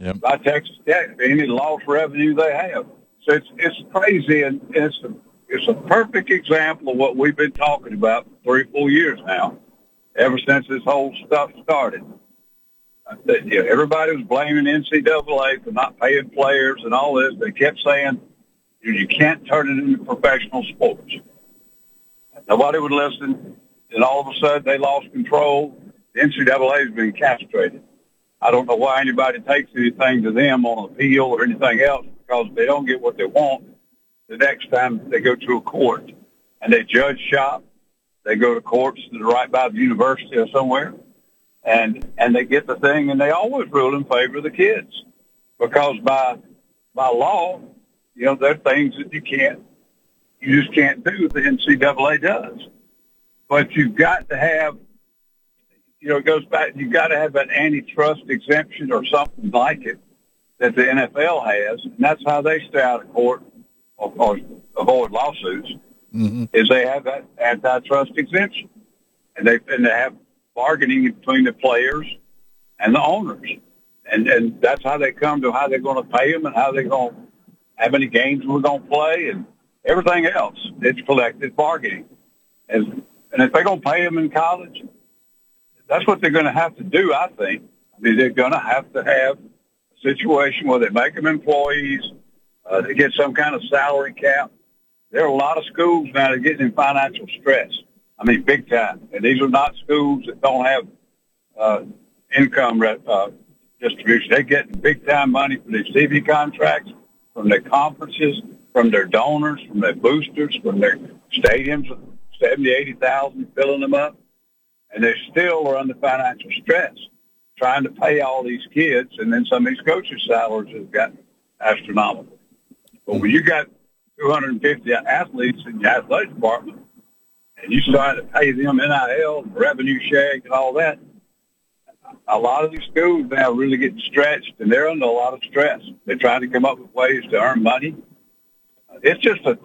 by Texas Tech, any lost revenue they have. So it's crazy, and it's a perfect example of what we've been talking about for 3-4 years now, ever since this whole stuff started. Everybody was blaming NCAA for not paying players and all this. They kept saying, you can't turn it into professional sports. Nobody would listen, and all of a sudden they lost control. The NCAA has been castrated. I don't know why anybody takes anything to them on appeal or anything else, because if they don't get what they want, the next time they go to a court and they judge shop, they go to courts that are right by the university or somewhere, and they get the thing, and they always rule in favor of the kids, because by law, there are things that you just can't do what the NCAA does. But you've got to have, it goes back, you've got to have an antitrust exemption or something like it that the NFL has, and that's how they stay out of court or avoid lawsuits, is they have that antitrust exemption. And they have bargaining between the players and the owners. And that's how they come to how they're going to pay them and how they're going to, how many games we're going to play and everything else. It's collective bargaining. And if they're going to pay them in college, that's what they're going to have to do, I think. I mean, they're going to have a situation where they make them employees, they get some kind of salary cap. There are a lot of schools now that are getting in financial stress. I mean, big time. And these are not schools that don't have income distribution. They're getting big-time money for these TV contracts, from their conferences, from their donors, from their boosters, from their stadiums, 70,000, 80,000, filling them up. And they still are under financial stress, trying to pay all these kids, and then some of these coaches' salaries have got astronomical. But when you got 250 athletes in your athletic department, and you start to pay them NIL, revenue sharing, and all that, a lot of these schools now really getting stretched, and they're under a lot of stress. They're trying to come up with ways to earn money. It's just a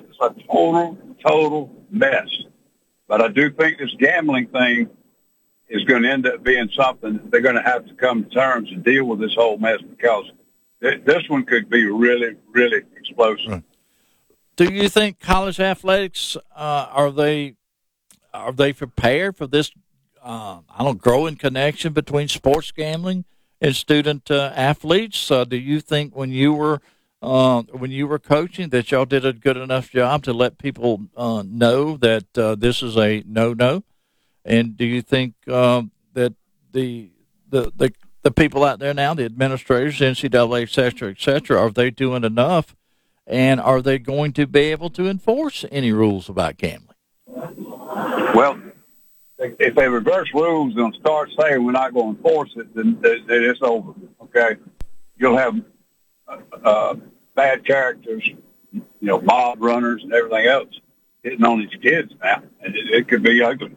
total mess. But I do think this gambling thing is going to end up being something that they're going to have to come to terms and deal with this whole mess, because this one could be really, really explosive. Right. Do you think college athletics are they prepared for this? Growing connection between sports gambling and student athletes. Do you think when you were coaching that y'all did a good enough job to let people know that this is a no-no? And do you think that the people out there now, the administrators, NCAA, et cetera, are they doing enough? And are they going to be able to enforce any rules about gambling? Well, if they reverse rules and start saying we're not going to enforce it, then it's over, okay? You'll have bad characters, mob runners and everything else hitting on these kids now, and it could be ugly.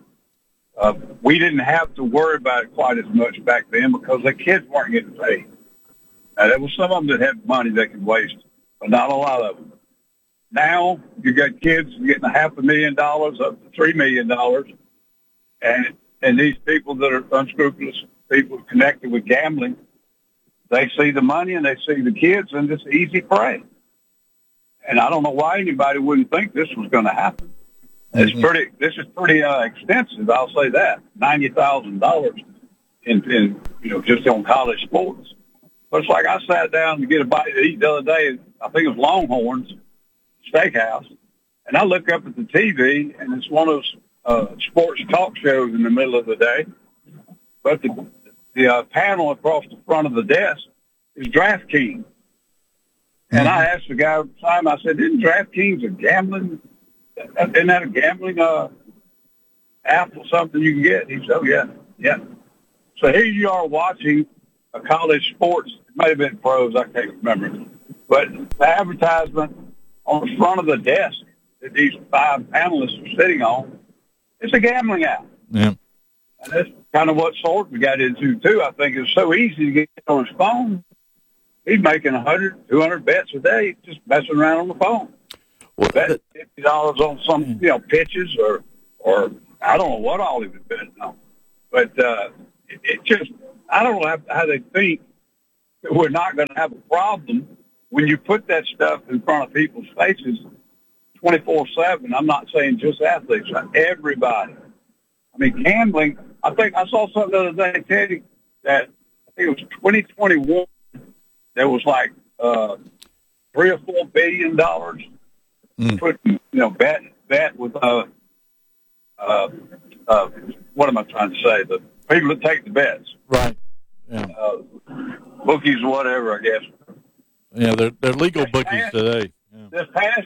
We didn't have to worry about it quite as much back then because the kids weren't getting paid. Now, there was some of them that had money they could waste, but not a lot of them. Now, you got kids getting $500,000 up to $3 million, and these people that are unscrupulous people connected with gambling, they see the money and they see the kids, and it's easy prey. And I don't know why anybody wouldn't think this was going to happen. This is pretty extensive. I'll say that $90,000 in just on college sports. But it's like I sat down to get a bite to eat the other day. I think it was Longhorns Steakhouse, and I look up at the TV, and it's one of those sports talk shows in the middle of the day. But the panel across the front of the desk is DraftKings. And I asked the guy at the time, I said, isn't DraftKings a gambling? Isn't that a gambling app or something you can get? He said, oh, yeah. So here you are watching a college sports. It may have been pros, I can't remember. But the advertisement on the front of the desk that these 5 panelists are sitting on, it's a gambling app. Yeah. And that's kind of what Thornton got into, too. I think it's so easy to get on his phone. He's making 100, 200 bets a day just messing around on the phone. Well, bet $50 on some, pitches or I don't know what all he was betting on. But it just, I don't know how they think that we're not going to have a problem when you put that stuff in front of people's faces 24/7. I'm not saying just athletes, but everybody. I mean, gambling. I think I saw something the other day, Teddy, that I think it was 2021. There was like $3 or $4 billion put, bet with what am I trying to say? The people that take the bets, right? Yeah. Bookies, or whatever, I guess. Yeah, they're legal bookies today. Yeah. This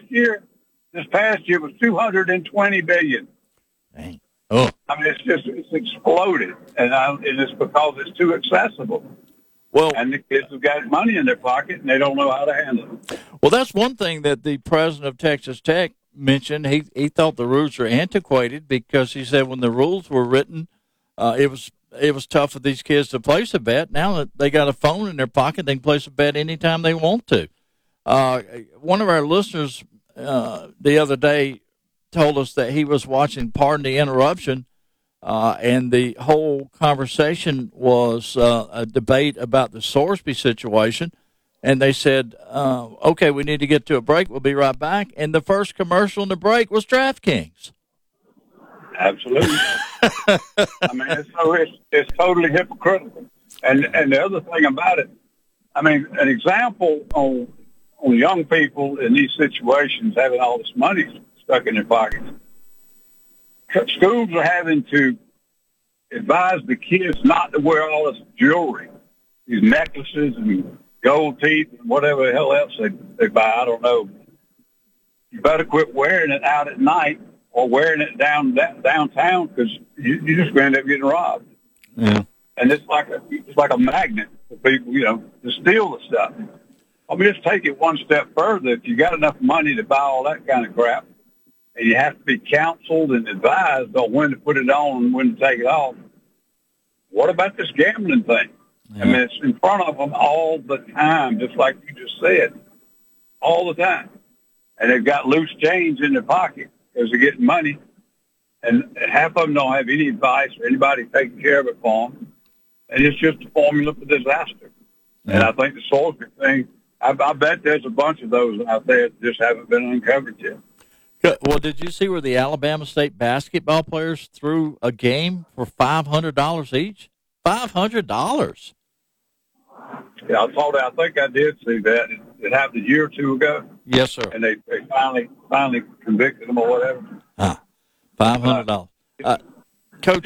past year was $220 billion. Dang. Oh. I mean, it's exploded, and it's because it's too accessible. Well, and the kids have got money in their pocket, and they don't know how to handle it. Well, that's one thing that the president of Texas Tech mentioned. He thought the rules are antiquated because he said when the rules were written, it was tough for these kids to place a bet. Now that they got a phone in their pocket, they can place a bet anytime they want to. One of our listeners the other day told us that he was watching Pardon the Interruption, and the whole conversation was a debate about the Sorsby situation. And they said, okay, we need to get to a break. We'll be right back. And the first commercial in the break was DraftKings. Absolutely. I mean, it's totally hypocritical. And the other thing about it, I mean, an example on young people in these situations having all this money stuck in their pockets. Schools are having to advise the kids not to wear all this jewelry, these necklaces and gold teeth and whatever the hell else they buy. I don't know. You better quit wearing it out at night or wearing it downtown because you're just going to end up getting robbed. Yeah. And it's like a magnet for people, to steal the stuff. I mean, just take it one step further. If you got enough money to buy all that kind of crap, and you have to be counseled and advised on when to put it on and when to take it off, what about this gambling thing? Yeah. I mean, it's in front of them all the time, just like you just said, all the time. And they've got loose change in their pocket because they're getting money, and half of them don't have any advice or anybody taking care of it for them. And it's just a formula for disaster. Yeah. And I think the Sorsby thing, I bet there's a bunch of those out there that just haven't been uncovered yet. Well, did you see where the Alabama State basketball players threw a game for $500 each? $500. Yeah, I saw that. I think I did see that. It happened a year or two ago. Yes, sir. And they finally convicted them or whatever. $500. Coach,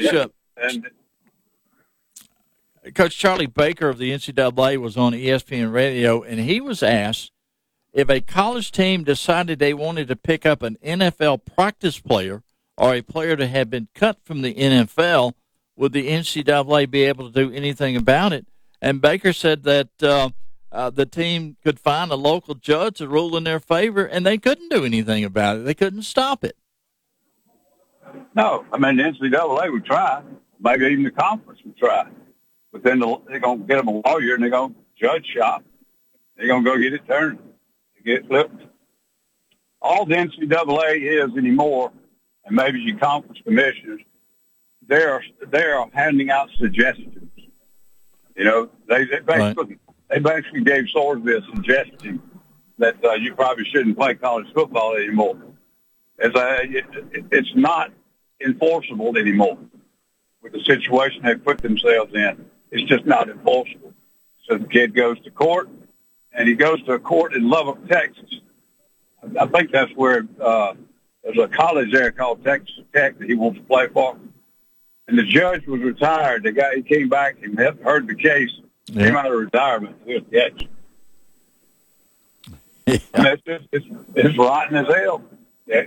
Coach Charlie Baker of the NCAA was on ESPN Radio, and he was asked if a college team decided they wanted to pick up an NFL practice player or a player that had been cut from the NFL, would the NCAA be able to do anything about it? And Baker said that the team could find a local judge to rule in their favor, and they couldn't do anything about it. They couldn't stop it. No, I mean, the NCAA would try. Maybe even the conference would try. But then they're going to get them a lawyer, and they're going to judge shop. They're going to go get it turned, get flipped. All the NCAA is anymore, and maybe your conference commissioners, they are handing out suggestions. They basically gave Sorsby a suggestion that you probably shouldn't play college football anymore. It's not enforceable anymore with the situation they put themselves in. It's just not enforceable. So the kid goes to court, and he goes to a court in Lubbock, Texas. I think that's where there's a college there called Texas Tech that he wants to play for. And the judge was retired. He came back and heard the case, came out of retirement. Yeah. And it's rotten as hell. Yeah.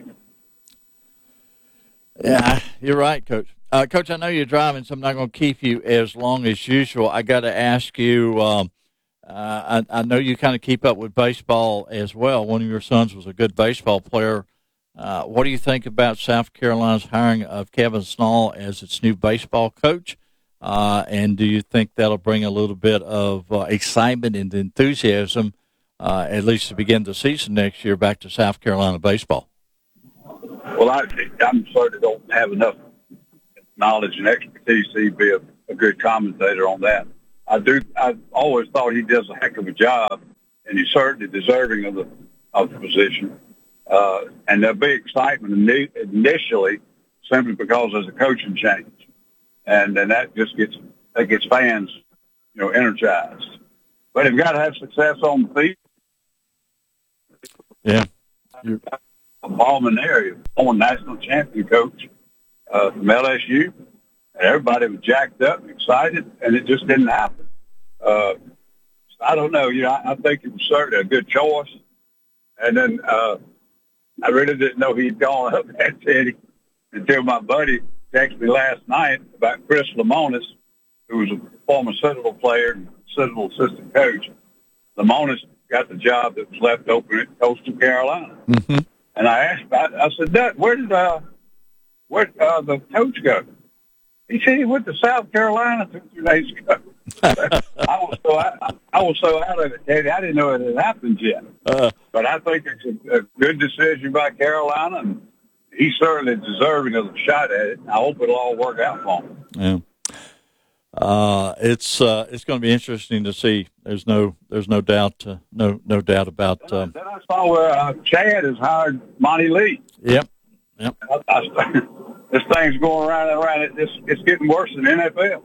Yeah, you're right, Coach. Coach, I know you're driving, so I'm not going to keep you as long as usual. I got to ask you, I know you kind of keep up with baseball as well. One of your sons was a good baseball player. What do you think about South Carolina's hiring of Kevin Snall as its new baseball coach? And do you think that'll bring a little bit of excitement and enthusiasm, at least to begin the season next year, back to South Carolina baseball? Well, I'm sorry I don't have enough knowledge and expertise to be a good commentator on that. I always thought he does a heck of a job, and he's certainly deserving of the position. And there'll be excitement initially, simply because there's a coaching change, and that just gets fans, energized. But they've got to have success on the field. Yeah, Ballman there, former national champion coach from LSU, and everybody was jacked up and excited, and it just didn't happen. I don't know. I think it was certainly a good choice. And then I really didn't know he'd gone up at Teddy until my buddy texted me last night about Chris Lemonis, who was a former Citadel player and Citadel assistant coach. Lemonis got the job that was left open at Coastal Carolina. Mm-hmm. And I asked about it. I said, Doug, where did the coach go? He said he went to South Carolina 2 days ago. I was so out of it, Teddy. I didn't know it had happened yet. But I think it's a good decision by Carolina, and he's certainly deserving of a shot at it. I hope it'll all work out for him. Yeah. It's going to be interesting to see. There's no doubt no doubt about. Then I saw where Chad has hired Monty Lee. Yep. This thing's going around and around. It's getting worse than the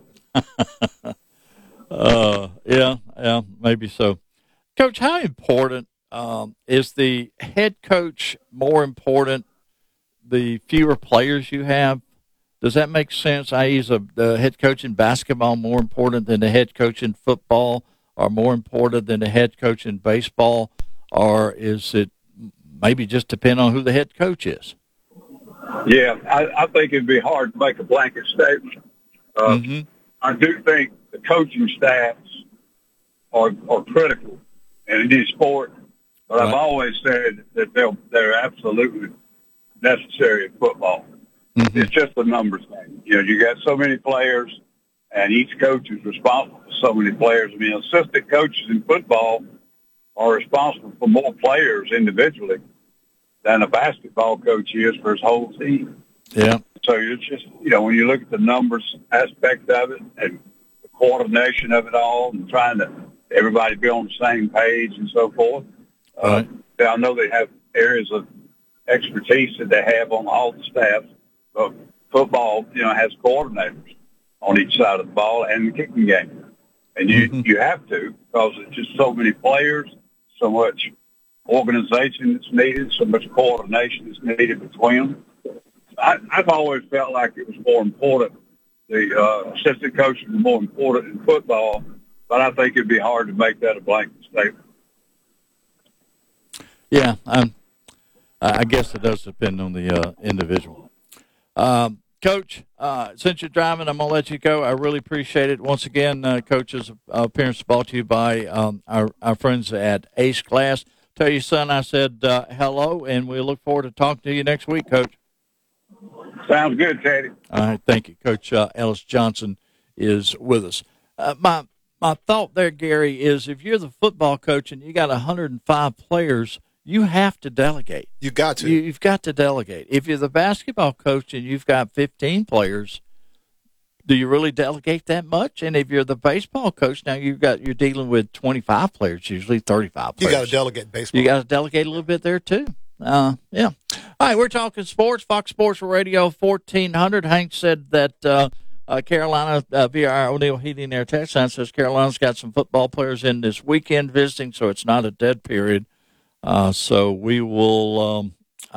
NFL. Yeah, maybe so. Coach, how important is the head coach more important the fewer players you have? Does that make sense? I.e., is the head coach in basketball more important than the head coach in football, or more important than the head coach in baseball, or is it maybe just depend on who the head coach is? Yeah, I think it'd be hard to make a blanket statement. I do think the coaching staffs are critical in any sport, but I've always said that they're absolutely necessary in football. Mm-hmm. It's just a numbers thing. You got so many players, and each coach is responsible for so many players. I mean, assistant coaches in football are responsible for more players individually than a basketball coach is for his whole team. Yeah. So it's just, when you look at the numbers aspect of it and the coordination of it all and trying to everybody be on the same page and so forth. Right. I know they have areas of expertise that they have on all the staffs. But football, has coordinators on each side of the ball and the kicking game. And you have to, because it's just so many players, so much organization that's needed, so much coordination that's needed between them. I've always felt like it was more important. The assistant coaches were more important in football, but I think it'd be hard to make that a blanket statement. Yeah, I guess it does depend on the individual. Coach, since you're driving, I'm going to let you go. I really appreciate it. Once again, Coach's appearance brought to you by our friends at Ace Glass. Tell your son I said hello, and we look forward to talking to you next week, Coach. Sounds good, Teddy. All right, thank you. Coach Ellis Johnson is with us. My thought there, Gary, is if you're the football coach and you got 105 players, you have to delegate. You got to. You've got to delegate. If you're the basketball coach and you've got 15 players, do you really delegate that much? And if you're the baseball coach, now you're dealing with 25 players, usually 35 players. You got to delegate baseball. You got to delegate a little bit there too. Yeah. All right, we're talking sports. Fox Sports Radio 1400. Hank said that Carolina, via our O'Neill Heating Air text line, says Carolina's got some football players in this weekend visiting, so it's not a dead period. So we will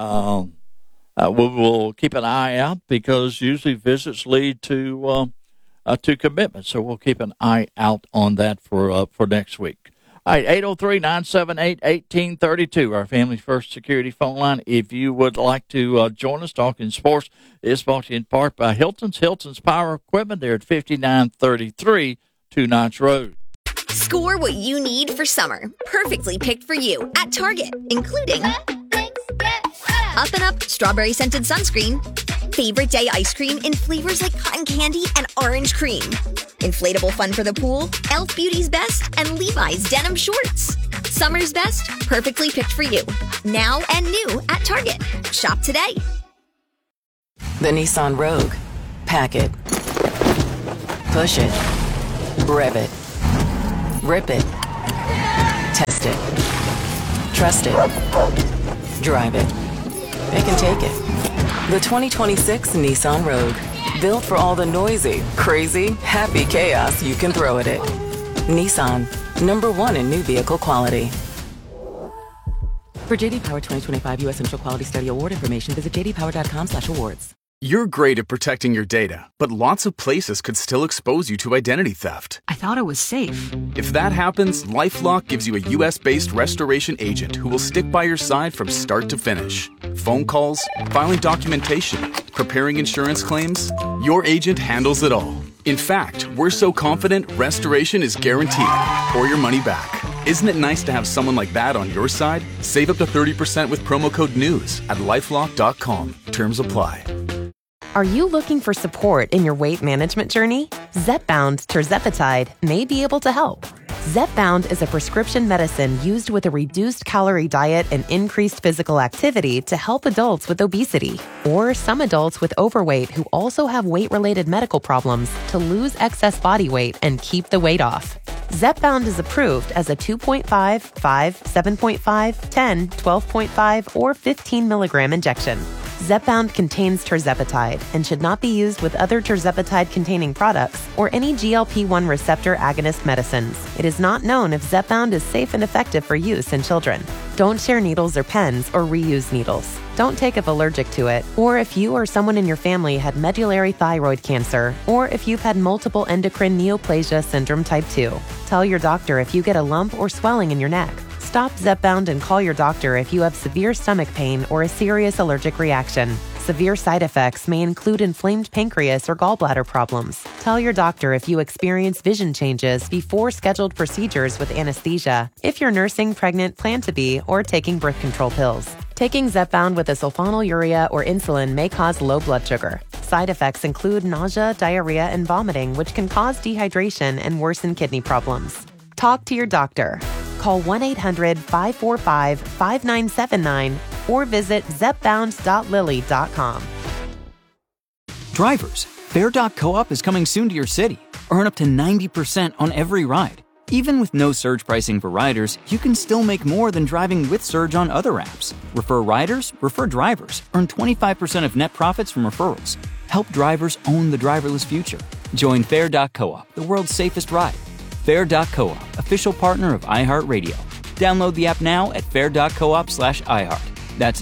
keep an eye out, because usually visits lead to commitment. So we'll keep an eye out on that for next week. All right, 803-978-1832, our Family First Security phone line. If you would like to join us talking sports, it's brought to you in part by Hilton's Power Equipment. They're at 5933 Two Notch Road. Score what you need for summer, perfectly picked for you at Target, including Up and Up strawberry scented sunscreen, favorite day ice cream in flavors like cotton candy and orange cream, inflatable fun for the pool, Elf Beauty's Best, and Levi's denim shorts. Summer's best, perfectly picked for you, now and new at Target. Shop today. The Nissan Rogue. Pack it. Push it. Rev it. Rip it. Test it. Trust it. Drive it. It can take it. The 2026 Nissan Rogue. Built for all the noisy, crazy, happy chaos you can throw at it. Nissan. #1 in new vehicle quality. For JD Power 2025 U.S. Initial Quality Study Award information, visit jdpower.com/awards. You're great at protecting your data, but lots of places could still expose you to identity theft. I thought it was safe. If that happens, LifeLock gives you a U.S.-based restoration agent who will stick by your side from start to finish. Phone calls, filing documentation, preparing insurance claims, your agent handles it all. In fact, we're so confident restoration is guaranteed, or your money back. Isn't it nice to have someone like that on your side? Save up to 30% with promo code NEWS at LifeLock.com. Terms apply. Are you looking for support in your weight management journey? Zepbound tirzepatide may be able to help. Zepbound is a prescription medicine used with a reduced calorie diet and increased physical activity to help adults with obesity, or some adults with overweight who also have weight-related medical problems to lose excess body weight and keep the weight off. Zepbound is approved as a 2.5, 5, 7.5, 10, 12.5, or 15 milligram injection. Zepbound contains tirzepatide and should not be used with other tirzepatide-containing products or any GLP-1 receptor agonist medicines. It is not known if Zepbound is safe and effective for use in children. Don't share needles or pens or reuse needles. Don't take if allergic to it, or if you or someone in your family had medullary thyroid cancer, or if you've had multiple endocrine neoplasia syndrome type 2. Tell your doctor if you get a lump or swelling in your neck. Stop Zepbound and call your doctor if you have severe stomach pain or a serious allergic reaction. Severe side effects may include inflamed pancreas or gallbladder problems. Tell your doctor if you experience vision changes before scheduled procedures with anesthesia, if you're nursing, pregnant, plan to be, or taking birth control pills. Taking Zepbound with a sulfonylurea or insulin may cause low blood sugar. Side effects include nausea, diarrhea, and vomiting, which can cause dehydration and worsen kidney problems. Talk to your doctor. Call 1-800-545-5979 or visit zepbound.lilly.com. Drivers, Fair.coop is coming soon to your city. Earn up to 90% on every ride. Even with no surge pricing for riders, you can still make more than driving with Surge on other apps. Refer riders, refer drivers. Earn 25% of net profits from referrals. Help drivers own the driverless future. Join Fair.coop, the world's safest ride. Fair.coop, official partner of iHeartRadio. Download the app now at fair.coop/iHeart. That's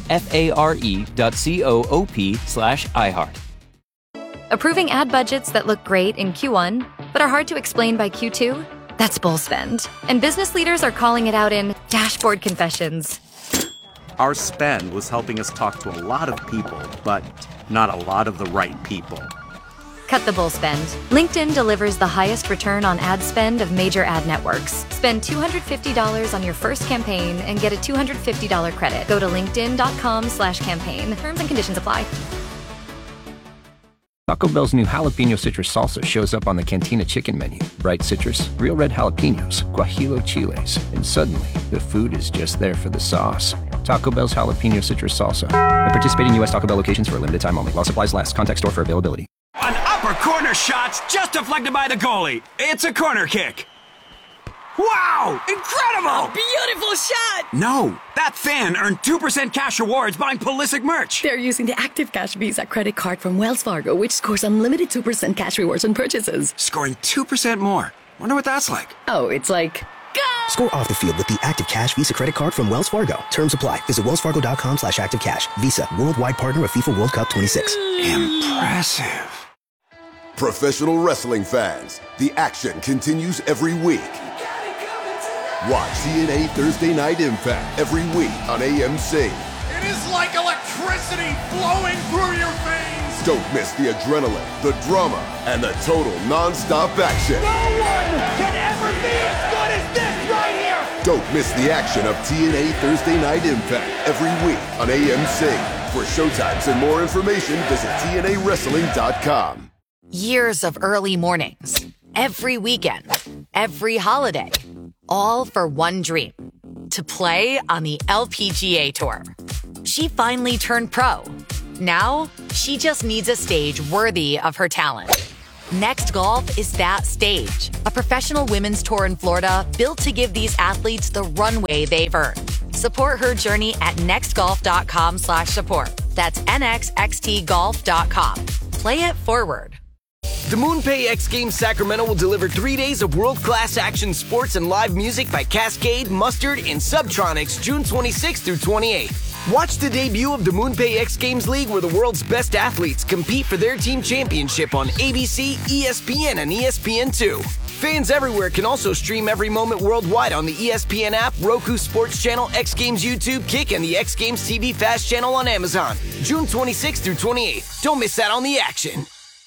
FARE.coop/iHeart. Approving ad budgets that look great in Q1, but are hard to explain by Q2? That's bull spend. And business leaders are calling it out in dashboard confessions. Our spend was helping us talk to a lot of people, but not a lot of the right people. Cut the bull spend. LinkedIn delivers the highest return on ad spend of major ad networks. Spend $250 on your first campaign and get a $250 credit. Go to linkedin.com/campaign. Terms and conditions apply. Taco Bell's new jalapeno citrus salsa shows up on the Cantina chicken menu. Bright citrus, real red jalapenos, guajillo chiles, and suddenly the food is just there for the sauce. Taco Bell's jalapeno citrus salsa. At participating U.S. Taco Bell locations for a limited time only. While supplies last. Contact store for availability. An upper corner shot's just deflected by the goalie. It's a corner kick. Wow! Incredible! A beautiful shot! No, that fan earned 2% cash rewards buying Pulisic merch. They're using the Active Cash Visa credit card from Wells Fargo, which scores unlimited 2% cash rewards on purchases. Scoring 2% more. Wonder what that's like. Oh, it's like... Go! Score off the field with the Active Cash Visa credit card from Wells Fargo. Terms apply. Visit wellsfargo.com/activecash. Visa, worldwide partner of FIFA World Cup 26. Impressive. Professional wrestling fans, the action continues every week. Watch TNA Thursday Night Impact every week on AMC. It is like electricity flowing through your veins. Don't miss the adrenaline, the drama, and the total non-stop action. No one can ever be as good as this right here. Don't miss the action of TNA Thursday Night Impact every week on AMC. For showtimes and more information, visit TNAWrestling.com. Years of early mornings, every weekend, every holiday, all for one dream, to play on the LPGA Tour. She finally turned pro. Now, she just needs a stage worthy of her talent. Next Golf is that stage, a professional women's tour in Florida built to give these athletes the runway they've earned. Support her journey at nextgolf.com/support. That's nxxtgolf.com. Play it forward. The MoonPay X Games Sacramento will deliver 3 days of world-class action sports and live music by Cascade, Mustard, and Subtronics June 26th through 28th. Watch the debut of the MoonPay X Games League, where the world's best athletes compete for their team championship on ABC, ESPN, and ESPN2. Fans everywhere can also stream every moment worldwide on the ESPN app, Roku Sports Channel, X Games YouTube, Kick, and the X Games TV Fast channel on Amazon. June 26th through 28th. Don't miss out on the action.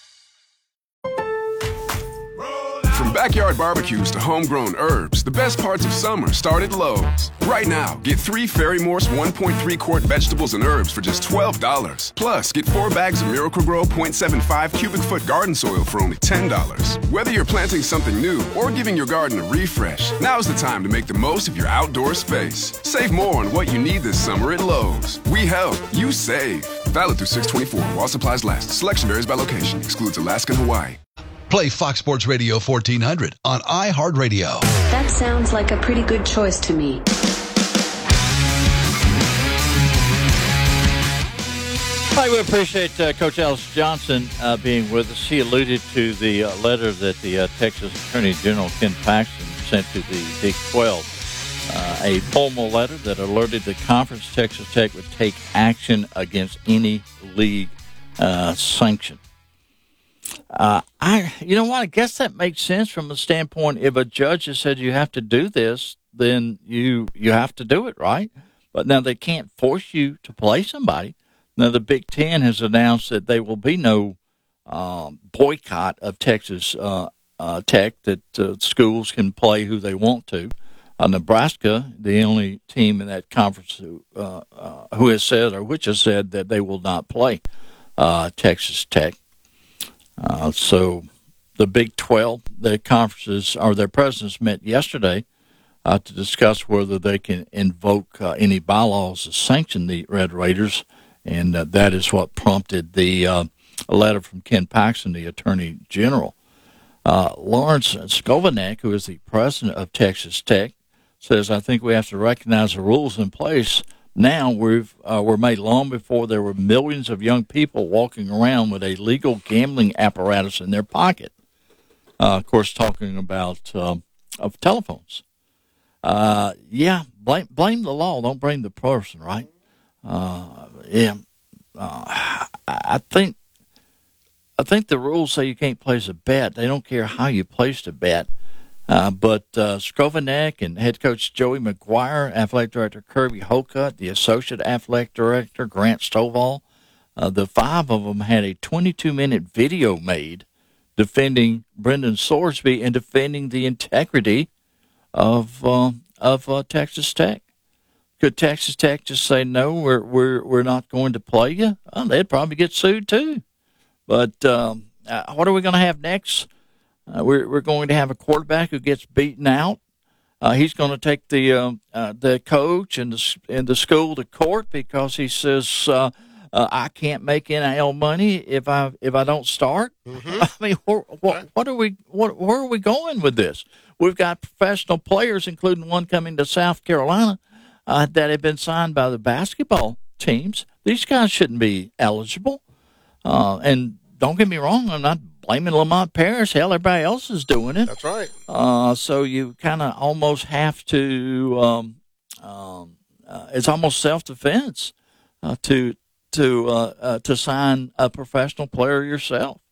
From backyard barbecues to homegrown herbs, the best parts of summer start at Lowe's. Right now, get 3 Ferry-Morse 1.3-quart vegetables and herbs for just $12. Plus, get 4 bags of Miracle-Gro 0.75 cubic foot garden soil for only $10. Whether you're planting something new or giving your garden a refresh, now's the time to make the most of your outdoor space. Save more on what you need this summer at Lowe's. We help, you save. Valid through 6/24 while supplies last. Selection varies by location. Excludes Alaska and Hawaii. Play Fox Sports Radio 1400 on iHeartRadio. That sounds like a pretty good choice to me. I would appreciate Coach Alice Johnson being with us. He alluded to the letter that the Texas Attorney General Ken Paxton sent to the Big 12, a formal letter that alerted the conference Texas Tech would take action against any league sanction. You know what? I guess that makes sense from the standpoint, if a judge has said you have to do this, then you have to do it, right? But now they can't force you to play somebody. Now the Big Ten has announced that there will be no boycott of Texas Tech, that schools can play who they want to. Nebraska, the only team in that conference who has said, or which has said, that they will not play Texas Tech. So the Big 12, the conferences, or their presidents met yesterday to discuss whether they can invoke any bylaws to sanction the Red Raiders, and that is what prompted the letter from Ken Paxton, the Attorney General. Lawrence Skovanec, who is the president of Texas Tech, says, I think we have to recognize the rules in place now were made long before there were millions of young people walking around with a legal gambling apparatus in their pocket. Of course, talking about of telephones. Blame the law, don't blame the person, right? I think the rules say you can't place a bet. They don't care how you placed a bet. But Skovanec and head coach Joey McGuire, athletic director Kirby Holcutt, the associate athletic director Grant Stovall, the 5 of them had a 22-minute video made defending Brendan Sorsby and defending the integrity of Texas Tech. Could Texas Tech just say no? We're not going to play you? Oh, they'd probably get sued too. But what are we going to have next? We're going to have a quarterback who gets beaten out. He's going to take the coach and the school to court because he says I can't make NIL money if I don't start. Mm-hmm. I mean, where are we going with this? We've got professional players, including one coming to South Carolina, that have been signed by the basketball teams. These guys shouldn't be eligible. And don't get me wrong, I'm not blaming Lamont Paris. Hell, everybody else is doing it. That's right. So you kind of almost have to. It's almost self-defense to sign a professional player yourself.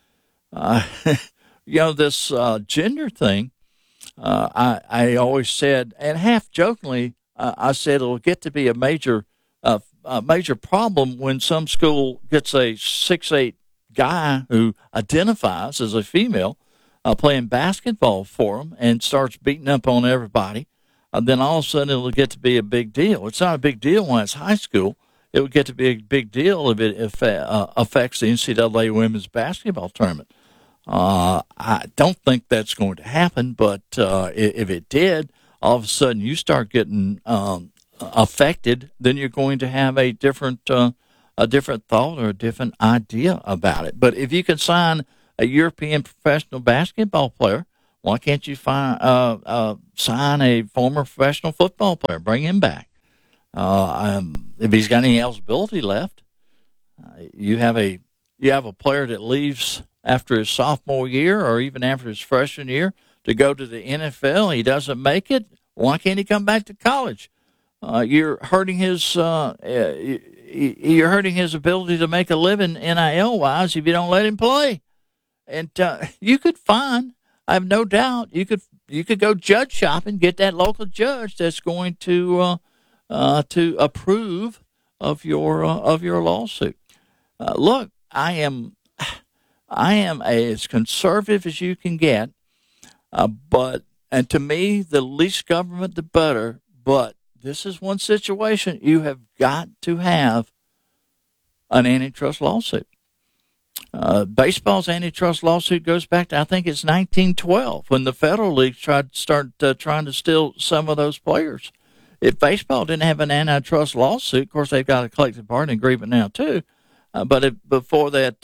This gender thing. I always said, and half jokingly, I said it'll get to be a major problem when some school gets a 6'8" guy who identifies as a female playing basketball for them and starts beating up on everybody. Then all of a sudden it'll get to be a big deal. It's not a big deal when it's high school. It would get to be a big deal if it affects the NCAA women's basketball tournament. I don't think that's going to happen, but if it did, all of a sudden you start getting affected, then you're going to have a different thought or a different idea about it. But if you can sign a European professional basketball player, why can't you sign a former professional football player, bring him back? If he's got any eligibility left, you have a player that leaves after his sophomore year or even after his freshman year to go to the NFL. He doesn't make it. Why can't he come back to college? You're hurting his ability to make a living NIL wise if you don't let him play. And you could find, I have no doubt, you could go judge shopping, get that local judge that's going to approve of your lawsuit. Look, I am as conservative as you can get, and to me, the least government, the better. But this is one situation you have got to have an antitrust lawsuit. Baseball's antitrust lawsuit goes back to, I think it's 1912, when the Federal League trying to steal some of those players. If baseball didn't have an antitrust lawsuit, of course they've got a collective bargaining agreement now too. But before that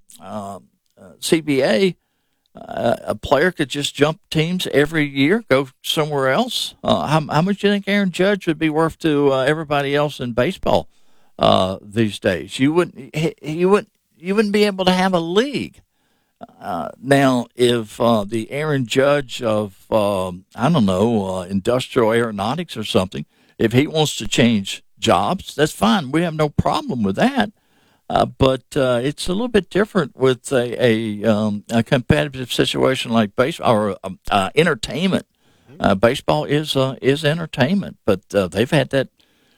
CBA, a player could just jump teams every year, go somewhere else. How much do you think Aaron Judge would be worth to everybody else in baseball these days? You wouldn't be able to have a league. Now, if the Aaron Judge of, industrial aeronautics or something, if he wants to change jobs, that's fine. We have no problem with that. But it's a little bit different with a competitive situation like baseball or entertainment. Baseball is entertainment, but they've had that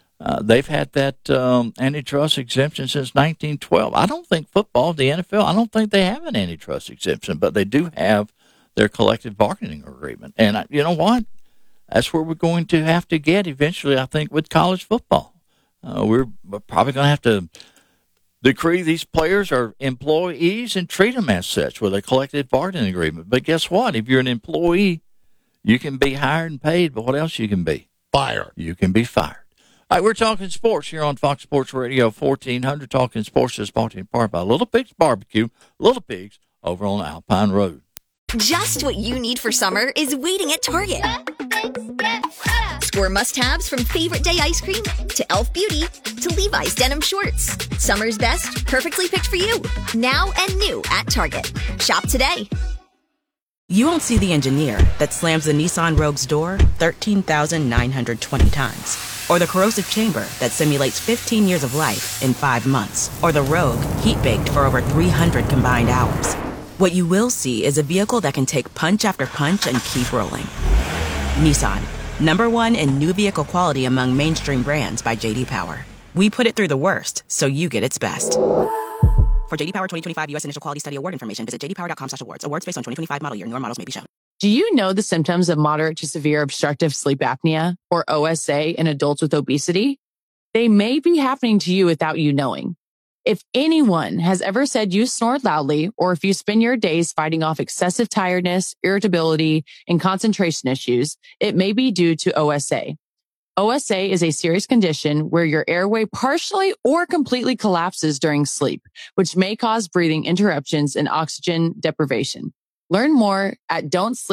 antitrust exemption since 1912. I don't think football, the NFL, I don't think they have an antitrust exemption, but they do have their collective bargaining agreement. And you know what? That's where we're going to have to get eventually, I think, with college football. We're probably going to have to decree these players are employees and treat them as such with a collective bargaining agreement. But guess what? If you're an employee, you can be hired and paid, but what else you can be? Fired. You can be fired. All right, we're talking sports here on Fox Sports Radio 1400. Talking sports is brought to you in part by Little Pigs Barbecue, Little Pigs over on Alpine Road. Just what you need for summer is waiting at Target. Score must-haves from Favorite Day ice cream to Elf Beauty to Levi's denim shorts. Summer's best, perfectly picked for you. Now and new at Target. Shop today. You won't see the engineer that slams the Nissan Rogue's door 13,920 times. Or the corrosive chamber that simulates 15 years of life in 5 months. Or the Rogue heat-baked for over 300 combined hours. What you will see is a vehicle that can take punch after punch and keep rolling. Nissan, #1 in new vehicle quality among mainstream brands by J.D. Power. We put it through the worst, so you get its best. For J.D. Power 2025 U.S. Initial Quality Study Award information, visit jdpower.com/awards. Awards based on 2025 model year. Newer models may be shown. Do you know the symptoms of moderate to severe obstructive sleep apnea, or OSA, in adults with obesity? They may be happening to you without you knowing. If anyone has ever said you snored loudly, or if you spend your days fighting off excessive tiredness, irritability, and concentration issues, it may be due to OSA. OSA is a serious condition where your airway partially or completely collapses during sleep, which may cause breathing interruptions and oxygen deprivation. Learn more at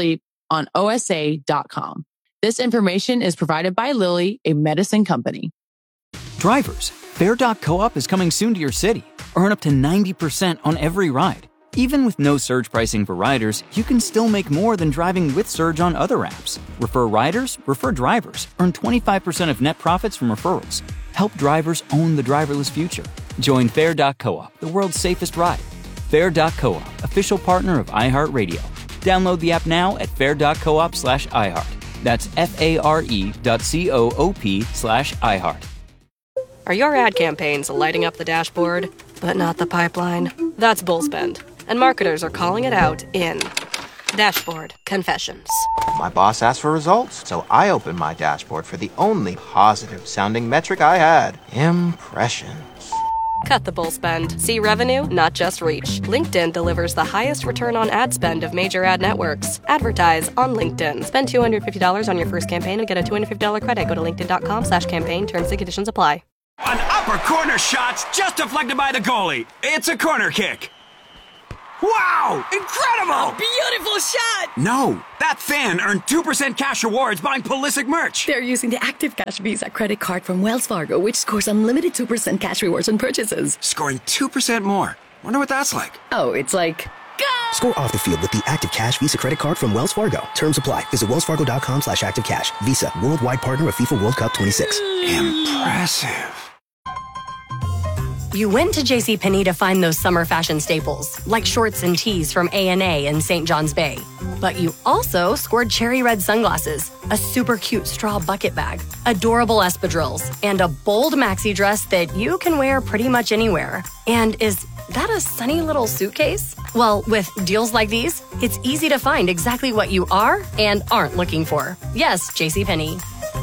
don'tsleeponosa.com. This information is provided by Lilly, a medicine company. Drivers, Fair.coop is coming soon to your city. Earn up to 90% on every ride. Even with no surge pricing for riders, you can still make more than driving with Surge on other apps. Refer riders, refer drivers. Earn 25% of net profits from referrals. Help drivers own the driverless future. Join Fair.coop, the world's safest ride. Fair.coop, official partner of iHeartRadio. Download the app now at fair.coop/iHeart. That's FARE.coop/iHeart. Are your ad campaigns lighting up the dashboard, but not the pipeline? That's Bullspend, and marketers are calling it out in Dashboard Confessions. My boss asked for results, so I opened my dashboard for the only positive-sounding metric I had: impressions. Cut the bull spend. See revenue, not just reach. LinkedIn delivers the highest return on ad spend of major ad networks. Advertise on LinkedIn. Spend $250 on your first campaign and get a $250 credit. Go to linkedin.com/campaign. Terms and conditions apply. An upper corner shot's just deflected by the goalie. It's a corner kick. Wow! Incredible! Beautiful shot! No, that fan earned 2% cash rewards buying Pulisic merch. They're using the Active Cash Visa credit card from Wells Fargo, which scores unlimited 2% cash rewards on purchases. Scoring 2% more. Wonder what that's like. Oh, it's like... Score off the field with the Active Cash Visa credit card from Wells Fargo. Terms apply. Visit wellsfargo.com/activecash. Visa, worldwide partner of FIFA World Cup 26. Impressive. You went to JCPenney to find those summer fashion staples, like shorts and tees from A&A and St. John's Bay. But you also scored cherry red sunglasses, a super cute straw bucket bag, adorable espadrilles, and a bold maxi dress that you can wear pretty much anywhere. And is that a sunny little suitcase? Well, with deals like these, it's easy to find exactly what you are and aren't looking for. Yes, JCPenney.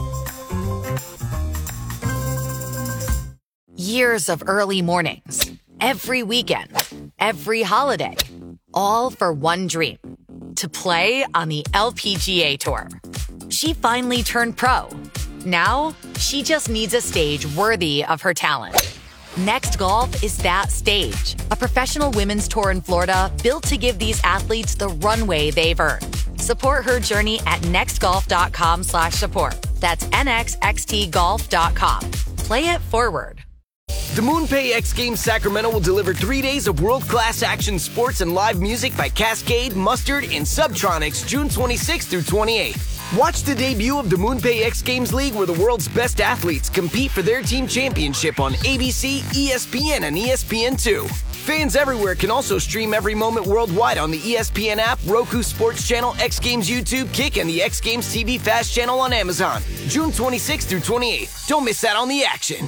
Years of early mornings, every weekend, every holiday, all for one dream, to play on the LPGA Tour. She finally turned pro. Now, she just needs a stage worthy of her talent. Next Golf is that stage, a professional women's tour in Florida built to give these athletes the runway they've earned. Support her journey at nextgolf.com/support. That's nxxtgolf.com. Play it forward. The MoonPay X Games Sacramento will deliver 3 days of world-class action sports and live music by Cascade, Mustard, and Subtronics June 26th through 28th. Watch the debut of the MoonPay X Games League where the world's best athletes compete for their team championship on ABC, ESPN, and ESPN2. Fans everywhere can also stream every moment worldwide on the ESPN app, Roku Sports Channel, X Games YouTube, Kick, and the X Games TV Fast Channel on Amazon. June 26th through 28th. Don't miss out on the action.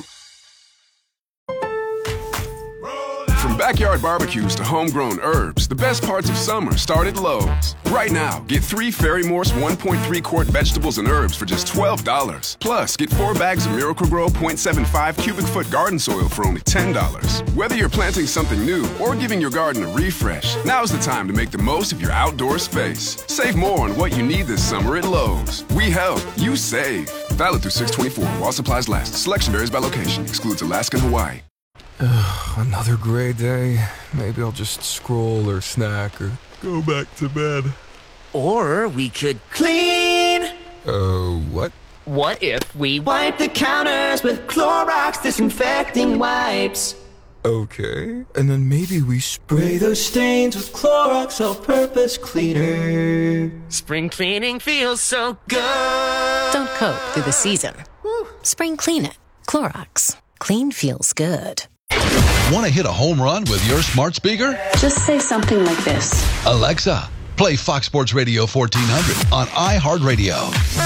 From backyard barbecues to homegrown herbs, the best parts of summer start at Lowe's. Right now, get 3 Ferry-Morse 1.3 quart vegetables and herbs for just $12. Plus, get 4 bags of Miracle-Gro 0.75 cubic foot garden soil for only $10. Whether you're planting something new or giving your garden a refresh, now's the time to make the most of your outdoor space. Save more on what you need this summer at Lowe's. We help, you save. Valid through 6/24 while supplies last. Selection varies by location. Excludes Alaska and Hawaii. Another gray day. Maybe I'll just scroll or snack or go back to bed. Or we could clean. What? What if we wipe the counters with Clorox disinfecting wipes? Okay. And then maybe we spray those stains with Clorox all-purpose cleaner. Spring cleaning feels so good. Don't coat through the season. Spring clean it. Clorox. Clean feels good. Want to hit a home run with your smart speaker? Just say something like this. Alexa, play Fox Sports Radio 1400 on iHeartRadio.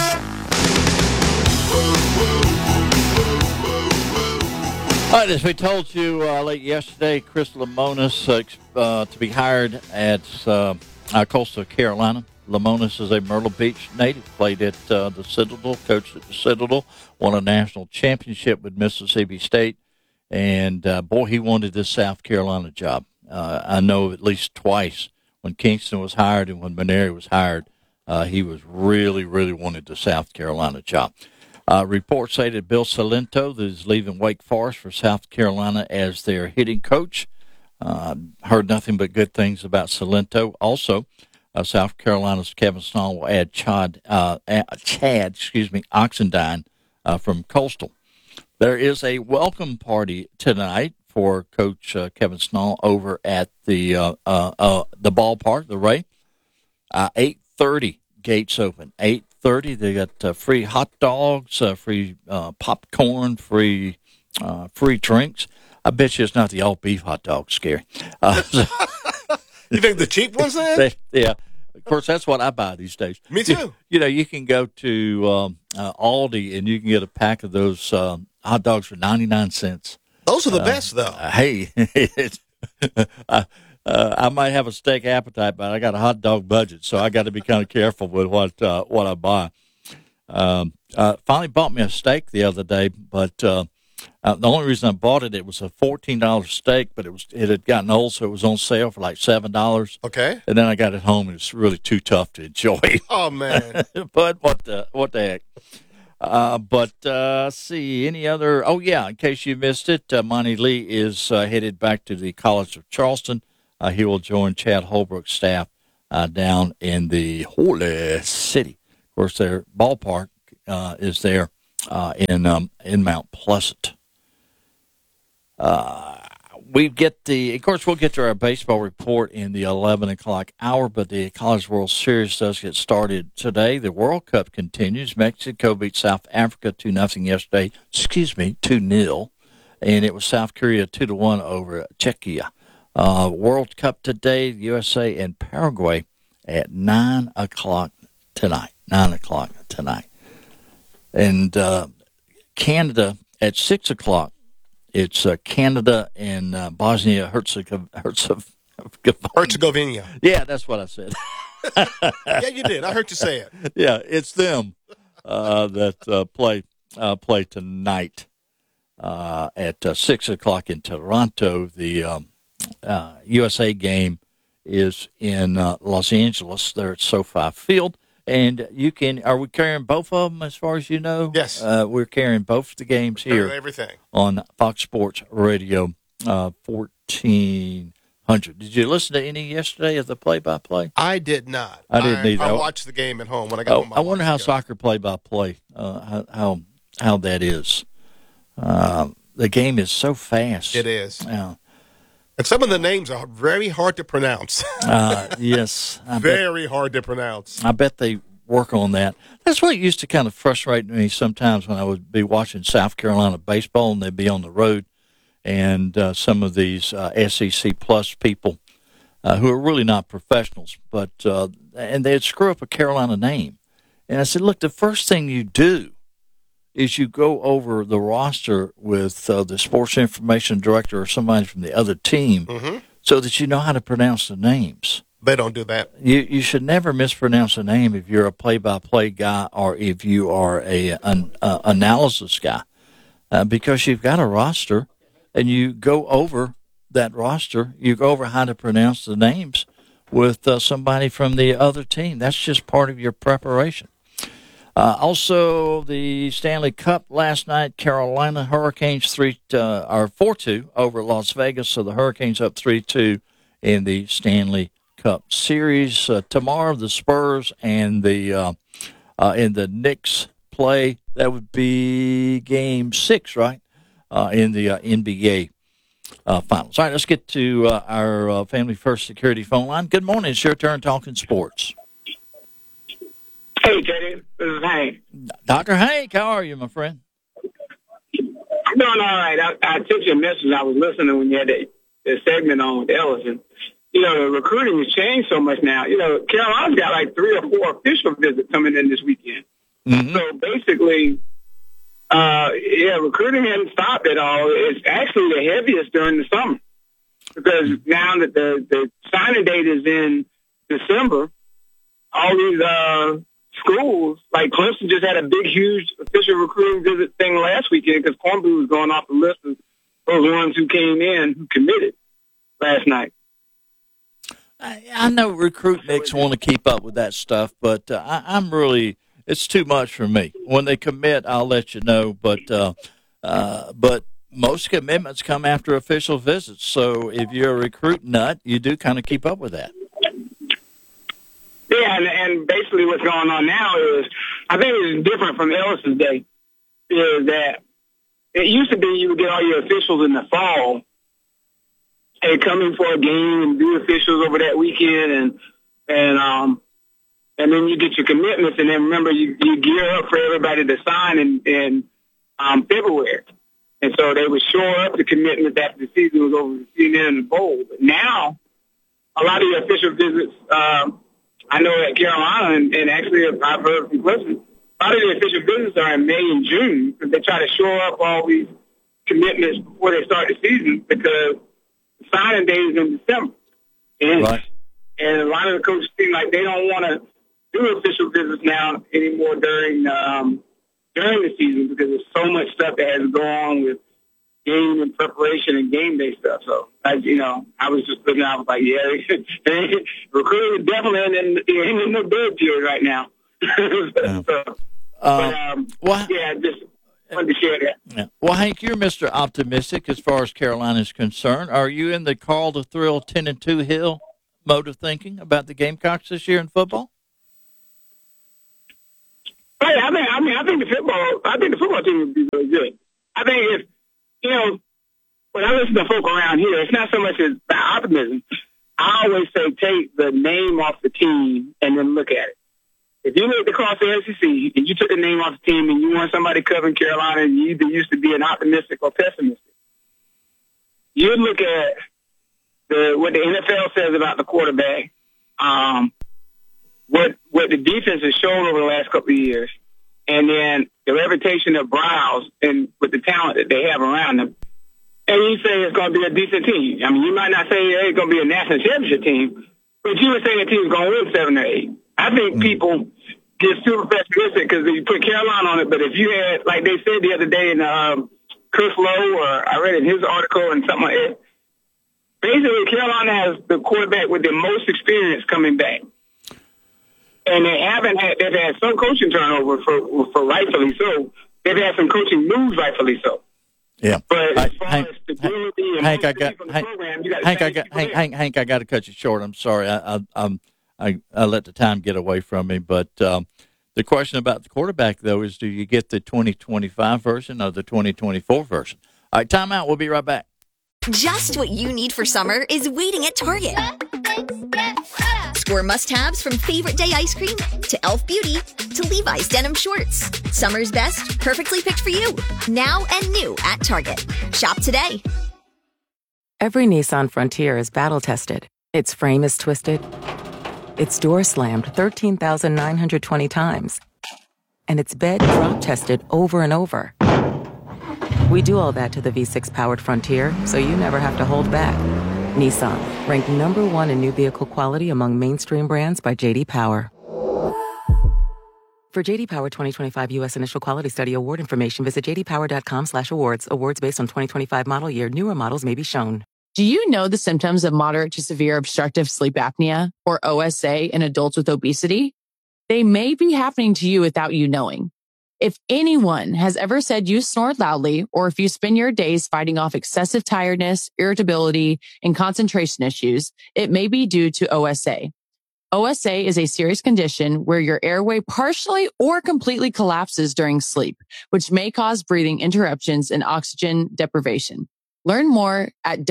All right, as we told you late yesterday, Chris Lemonis to be hired at Coastal Carolina. Lemonis is a Myrtle Beach native, played at the Citadel, coached at the Citadel, won a national championship with Mississippi State, and boy, he wanted this South Carolina job. I know at least twice when Kingston was hired and when Mainieri was hired, he was really, really wanted the South Carolina job. Reports say that Bill Salento is leaving Wake Forest for South Carolina as their hitting coach. Heard nothing but good things about Salento. Also, South Carolina's Kevin Snall will add Chad Oxendine from Coastal. There is a welcome party tonight for Coach Kevin Snall over at the ballpark, the Ray. 8:30 gates open. 8:30. They got free hot dogs, free popcorn, free drinks. I bet you it's not the all beef hot dog, Scary. You think the cheap ones then? Yeah. Of course, that's what I buy these days. Me too. You can go to Aldi and you can get a pack of those hot dogs for 99 cents. Those are the best, though. Hey, I might have a steak appetite, but I got a hot dog budget, so I got to be kind of careful with what I buy. Finally bought me a steak the other day, but the only reason I bought it was a $14 steak, but it had gotten old, so it was on sale for like $7. Okay. And then I got it home, and it's really too tough to enjoy. Oh, man. But what the heck? See, any other? Oh, yeah, in case you missed it, Monty Lee is headed back to the College of Charleston He will join Chad Holbrook's staff down in the Holy City. Of course, their ballpark is there in Mount Pleasant. We'll get to our baseball report in the 11 o'clock hour, but the College World Series does get started today. The World Cup continues. Mexico beat South Africa 2-0 yesterday. 2-0. And it was South Korea 2-1 over Czechia. World Cup today, USA and Paraguay at 9 o'clock tonight. 9 o'clock tonight. And Canada at 6 o'clock. It's Canada and Bosnia-Herzegovina. Yeah, that's what I said. Yeah, you did. I heard you say it. Yeah, it's them that play tonight at 6 o'clock in Toronto. The USA game is in Los Angeles. There at SoFi Field. And are we carrying both of them as far as you know? Yes. We're carrying both the games here. Everything. On Fox Sports Radio 1400. Did you listen to any yesterday of the play-by-play? I did not. I didn't either. I watched the game at home when I got home. I wonder how soccer play-by-play, how that is. The game is so fast. It is. Yeah. And some of the names are very hard to pronounce. Yes. Very hard to pronounce. I bet they work on that. That's what used to kind of frustrate me sometimes when I would be watching South Carolina baseball and they'd be on the road, and some of these SEC Plus people who are really not professionals, but and they'd screw up a Carolina name. And I said, look, the first thing you do is you go over the roster with the sports information director or somebody from the other team so that you know how to pronounce the names. They don't do that. You should never mispronounce a name if you're a play-by-play guy or if you are an analysis guy, because you've got a roster and you go over that roster. You go over how to pronounce the names with somebody from the other team. That's just part of your preparation. Also, the Stanley Cup last night, Carolina Hurricanes 4-2 over Las Vegas. So the Hurricanes up 3-2 in the Stanley Cup Series. Tomorrow, the Spurs and the Knicks play. That would be Game 6, right? In the NBA Finals. All right, let's get to our Family First Security phone line. Good morning. It's your turn talking sports. Hey, Teddy. This is Hank. Dr. Hank, how are you, my friend? I'm doing all right. I took your message. I was listening when you had the segment on with Ellison. You know, the recruiting has changed so much now. You know, Carolina's got like 3 or 4 official visits coming in this weekend. Mm-hmm. So basically, recruiting hasn't stopped at all. It's actually the heaviest during the summer because now that the signing date is in December, all these schools, like Clemson just had a big, huge official recruiting visit thing last weekend because Cornbrew was going off the list of those ones who came in who committed last night. I know recruitniks want to keep up with that stuff, but I'm really – it's too much for me. When they commit, I'll let you know, but most commitments come after official visits. So if you're a recruit nut, you do kind of keep up with that. Yeah, and basically what's going on now is, I think it's different from Ellis's day, is that it used to be you would get all your officials in the fall and come in for a game and do officials over that weekend, and then you get your commitments, and then remember you gear up for everybody to sign in February. And so they would shore up the commitments after the season was over, the season in the bowl. But now, a lot of the official visits, I know at Carolina, and actually I've heard from Clemson, a lot of the official visits are in May and June because they try to shore up all these commitments before they start the season because the signing day is in December. And, right. And a lot of the coaches seem like they don't want to do official visits now anymore during the season because there's so much stuff that has to go on with game and preparation and game day stuff. So, I was just looking out, I was like, yeah, recruiting is definitely in the bid period right now. Just wanted to share that. Yeah. Well, Hank, you're Mr. Optimistic as far as Carolina is concerned. Are you in the Call to Thrill 10-2 Hill mode of thinking about the Gamecocks this year in football? Hey, I think the football team would be really good. I think when I listen to folk around here, it's not so much as the optimism. I always say take the name off the team and then look at it. If you looked across the SEC and you took the name off the team and you want somebody covering Carolina and you either used to be an optimistic or pessimistic, you look at what the NFL says about the quarterback, what the defense has shown over the last couple of years, and then the reputation of Browse and with the talent that they have around them. And you say it's going to be a decent team. I mean, you might not say it's going to be a national championship team, but you would say the team's going to win 7 or 8. I think people get super pessimistic because you put Carolina on it, but if you had, like they said the other day in Chris Lowe, or I read in his article and something like that, basically Carolina has the quarterback with the most experience coming back. And they've had some coaching turnover for rightfully so. They've had some coaching moves rightfully so. Yeah. But as far as stability and Hank, I got to cut you short. I'm sorry. I let the time get away from me. But the question about the quarterback, though, is do you get the 2025 version or the 2024 version? All right, timeout. We'll be right back. Just what you need for summer is waiting at Target. Score must-haves from Favorite Day ice cream to Elf Beauty to Levi's denim shorts. Summer's best, perfectly picked for you. Now and new at Target. Shop today. Every Nissan Frontier is battle-tested. Its frame is twisted. Its door slammed 13,920 times. And its bed drop-tested over and over. We do all that to the V6-powered Frontier, so you never have to hold back. Nissan, ranked #1 in new vehicle quality among mainstream brands by J.D. Power. For J.D. Power 2025 U.S. Initial Quality Study award information, visit jdpower.com/awards. Awards based on 2025 model year. Newer models may be shown. Do you know the symptoms of moderate to severe obstructive sleep apnea, or OSA, in adults with obesity? They may be happening to you without you knowing. If anyone has ever said you snore loudly, or if you spend your days fighting off excessive tiredness, irritability, and concentration issues, it may be due to OSA. OSA is a serious condition where your airway partially or completely collapses during sleep, which may cause breathing interruptions and oxygen deprivation. Learn more at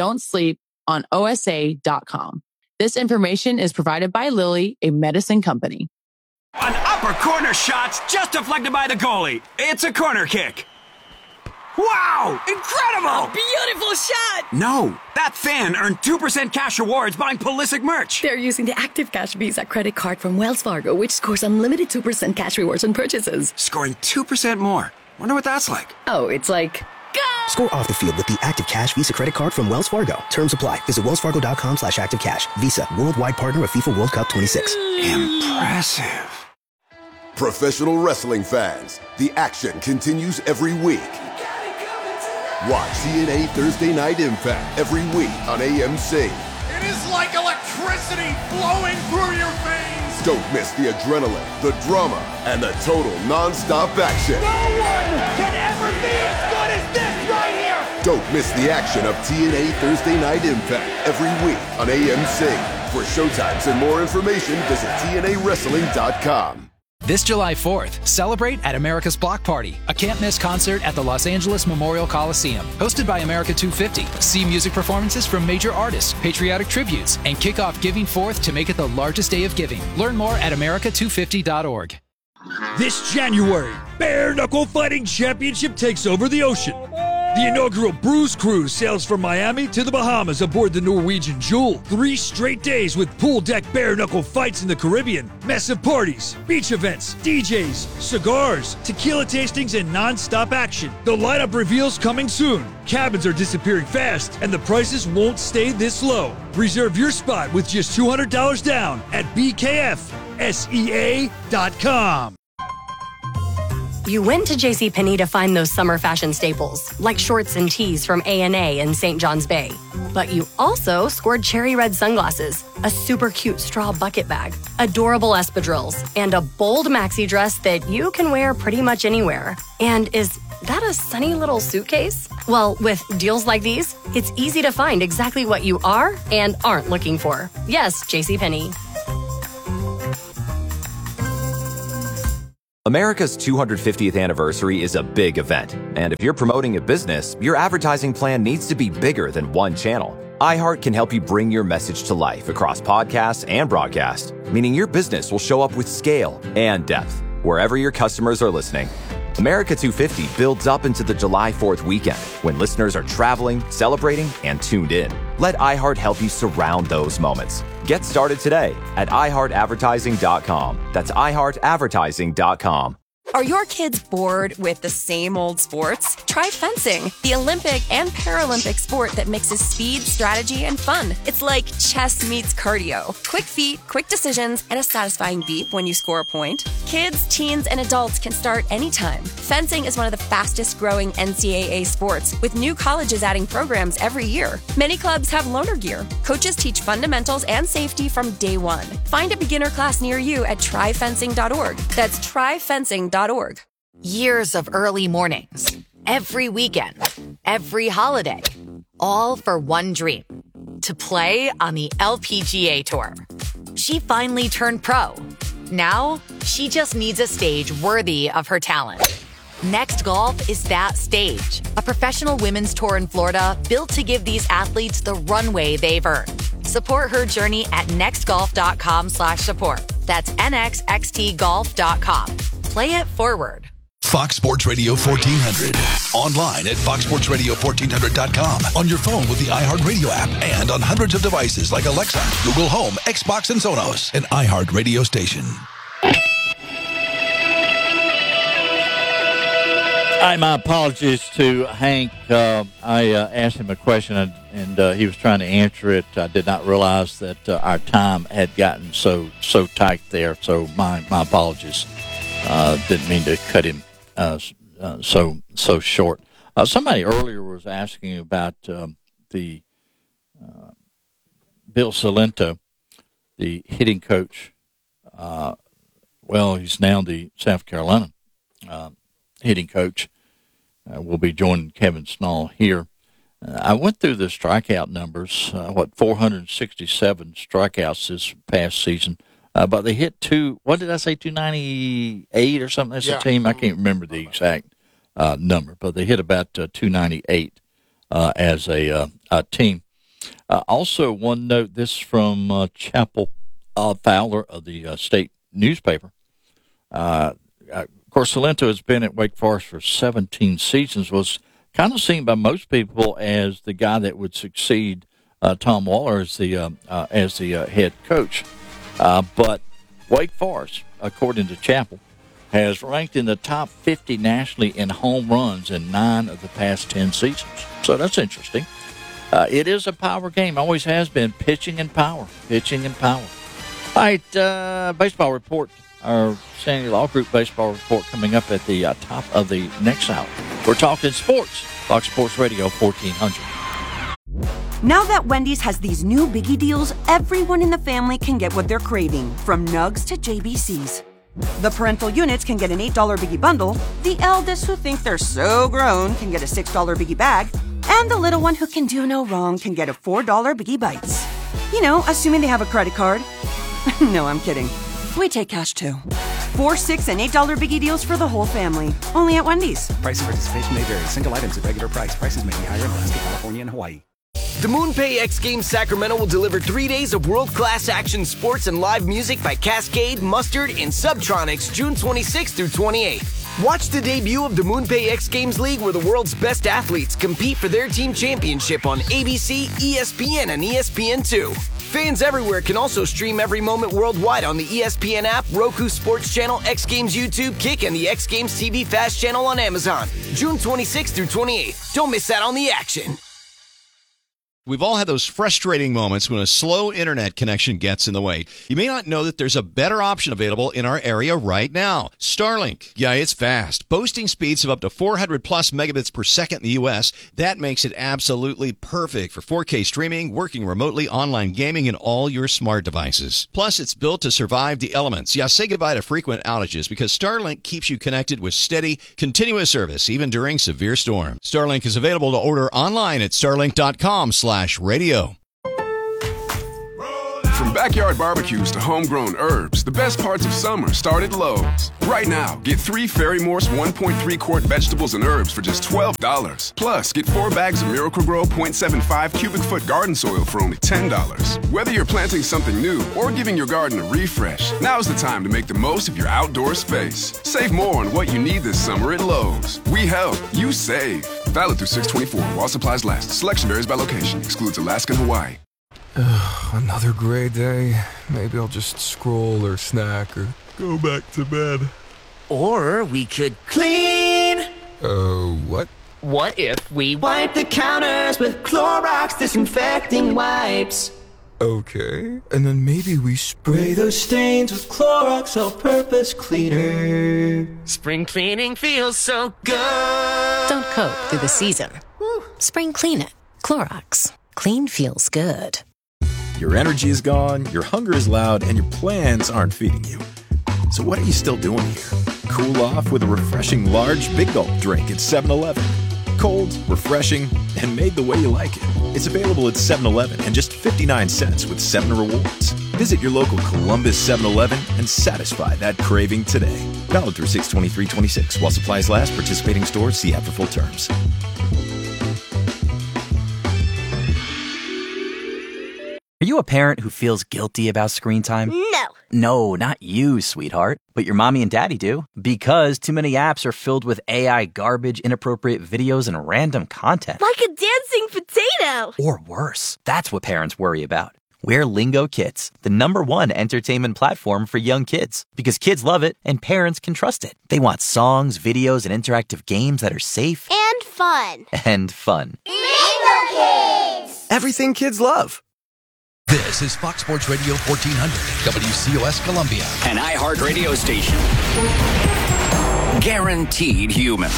don'tsleeponosa.com. This information is provided by Lilly, a medicine company. An upper corner shot's just deflected by the goalie. It's a corner kick. Wow! Incredible! Beautiful shot! No, that fan earned 2% cash rewards buying Pulisic merch. They're using the Active Cash Visa credit card from Wells Fargo, which scores unlimited 2% cash rewards on purchases. Scoring 2% more. Wonder what that's like. Oh, it's like... Score off the field with the Active Cash Visa credit card from Wells Fargo. Terms apply. Visit wellsfargo.com/activecash. Visa, worldwide partner of FIFA World Cup 26. Impressive. Professional wrestling fans, the action continues every week. Watch TNA Thursday Night Impact every week on AMC. It is like electricity flowing through your veins. Don't miss the adrenaline, the drama, and the total non-stop action. No one can ever be as good as this right here. Don't miss the action of TNA Thursday Night Impact every week on AMC. For showtimes and more information, visit TNAWrestling.com. This July 4th, celebrate at America's Block Party, a can't-miss concert at the Los Angeles Memorial Coliseum. Hosted by America 250. See music performances from major artists, patriotic tributes, and kick off Giving Forth to make it the largest day of giving. Learn more at america250.org. This January, Bare Knuckle Fighting Championship takes over the ocean. The inaugural Bruise Cruise sails from Miami to the Bahamas aboard the Norwegian Jewel. 3 straight days with pool deck bare knuckle fights in the Caribbean, massive parties, beach events, DJs, cigars, tequila tastings, and non-stop action. The lineup reveals coming soon. Cabins are disappearing fast, and the prices won't stay this low. Reserve your spot with just $200 down at bkfsea.com. You went to JCPenney to find those summer fashion staples, like shorts and tees from A&A and St. John's Bay. But you also scored cherry red sunglasses, a super cute straw bucket bag, adorable espadrilles, and a bold maxi dress that you can wear pretty much anywhere and is that a sunny little suitcase? Well, with deals like these, it's easy to find exactly what you are and aren't looking for. Yes, JCPenney. America's 250th anniversary is a big event, and if you're promoting a business, your advertising plan needs to be bigger than one channel. iHeart can help you bring your message to life across podcasts and broadcast, meaning your business will show up with scale and depth wherever your customers are listening. America 250 builds up into the July 4th weekend when listeners are traveling, celebrating, and tuned in. Let iHeart help you surround those moments. Get started today at iHeartAdvertising.com. That's iHeartAdvertising.com. Are your kids bored with the same old sports? Try fencing, the Olympic and Paralympic sport that mixes speed, strategy, and fun. It's like chess meets cardio. Quick feet, quick decisions, and a satisfying beep when you score a point. Kids, teens, and adults can start anytime. Fencing is one of the fastest growing NCAA sports, with new colleges adding programs every year. Many clubs have loaner gear. Coaches teach fundamentals and safety from day one. Find a beginner class near you at tryfencing.org. That's tryfencing.org. Years of early mornings, every weekend, every holiday, all for one dream, to play on the LPGA Tour. She finally turned pro. Now, she just needs a stage worthy of her talent. Next Golf is that stage, a professional women's tour in Florida built to give these athletes the runway they've earned. Support her journey at nextgolf.com/support. That's nxxtgolf.com. Play it forward. Fox Sports Radio 1400. Online at foxsportsradio1400.com. On your phone with the iHeartRadio app and on hundreds of devices like Alexa, Google Home, Xbox, and Sonos. An iHeart radio station. Hi, my apologies to Hank. I asked him a question, and he was trying to answer it. I did not realize that our time had gotten so tight there, so my apologies. Didn't mean to cut him so short. Somebody earlier was asking about the Bill Salento, the hitting coach. Well, he's now the South Carolina hitting coach. Will be joining Kevin Snall here. I went through the strikeout numbers, 467 strikeouts this past season. But they hit 298 or something as a team. I can't remember the exact number, but they hit about 298 as a team. Also, one note, this from Chapel Fowler of the state newspaper. Of course, Salento has been at Wake Forest for 17 seasons, was kind of seen by most people as the guy that would succeed Tom Waller as the head coach. But Wake Forest, according to Chapel, has ranked in the top 50 nationally in home runs in 9 of the past 10 seasons. So that's interesting. It is a power game. Always has been. Pitching and power. All right, baseball report. Our Sandy Law Group baseball report coming up at the top of the next hour. We're talking sports. Fox Sports Radio 1400. Now that Wendy's has these new biggie deals, everyone in the family can get what they're craving, from nugs to JBCs. The parental units can get an $8 biggie bundle, the eldest who think they're so grown can get a $6 biggie bag, and the little one who can do no wrong can get a $4 biggie bites. You know, assuming they have a credit card. No, I'm kidding. We take cash too. 4, 6, and $8 biggie deals for the whole family. Only at Wendy's. Price and participation may vary. Single items at regular price. Prices may be higher in Alaska, California, and Hawaii. The MoonPay X Games Sacramento will deliver 3 days of world-class action sports and live music by Cascade, Mustard, and Subtronics June 26th through 28th. Watch the debut of the MoonPay X Games League, where the world's best athletes compete for their team championship on ABC, ESPN, and ESPN2. Fans everywhere can also stream every moment worldwide on the ESPN app, Roku Sports Channel, X Games YouTube, Kick, and the X Games TV Fast channel on Amazon. June 26th through 28th. Don't miss out on the action. We've all had those frustrating moments when a slow internet connection gets in the way. You may not know that there's a better option available in our area right now. Starlink. Yeah, it's fast. Boasting speeds of up to 400 plus megabits per second in the U.S. That makes it absolutely perfect for 4K streaming, working remotely, online gaming, and all your smart devices. Plus, it's built to survive the elements. Yeah, say goodbye to frequent outages because Starlink keeps you connected with steady, continuous service, even during severe storms. Starlink is available to order online at starlink.com/radio. From backyard barbecues to homegrown herbs, the best parts of summer start at Lowe's. Right now, get 3 Ferry Morse 1.3 quart vegetables and herbs for just $12. Plus, get 4 bags of Miracle-Gro 0.75 cubic foot garden soil for only $10. Whether you're planting something new or giving your garden a refresh, now's the time to make the most of your outdoor space. Save more on what you need this summer at Lowe's. We help, you save. Valid through 6/24 while supplies last. Selection varies by location. Excludes Alaska and Hawaii. Another gray day. Maybe I'll just scroll or snack or go back to bed. Or we could clean. What? What if we wipe the counters with Clorox disinfecting wipes? Okay. And then maybe we Spray those stains with Clorox all-purpose cleaner. Spring cleaning feels so good. Don't cope through the season. Spring clean it. Clorox. Clean feels good. Your energy is gone, your hunger is loud, and your plans aren't feeding you. So what are you still doing here? Cool off with a refreshing large Big Gulp drink at 7-Eleven. Cold, refreshing, and made the way you like it. It's available at 7-Eleven and just 59 cents with 7 rewards. Visit your local Columbus 7-Eleven and satisfy that craving today. Valid through 6/23/26. While supplies last, participating stores, see app for full terms. Are you a parent who feels guilty about screen time? No. No, not you, sweetheart. But your mommy and daddy do. Because too many apps are filled with AI garbage, inappropriate videos, and random content. Like a dancing potato. Or worse. That's what parents worry about. We're Lingo Kids, the #1 entertainment platform for young kids. Because kids love it and parents can trust it. They want songs, videos, and interactive games that are safe. And fun. And fun. Lingo Kids! Everything kids love. This is Fox Sports Radio 1400, WCOS Columbia. An iHeart radio station. Guaranteed human.